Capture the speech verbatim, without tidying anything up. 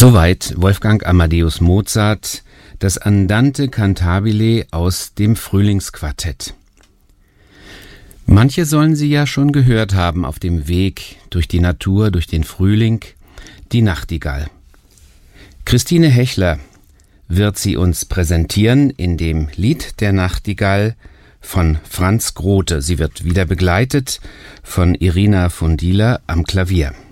Soweit Wolfgang Amadeus Mozart, das Andante cantabile aus dem Frühlingsquartett. Manche sollen Sie ja schon gehört haben auf dem Weg durch die Natur, durch den Frühling, die Nachtigall. Christine Hechler wird sie uns präsentieren in dem Lied der Nachtigall von Franz Grote. Sie wird wieder begleitet von Irina von Dieler am Klavier.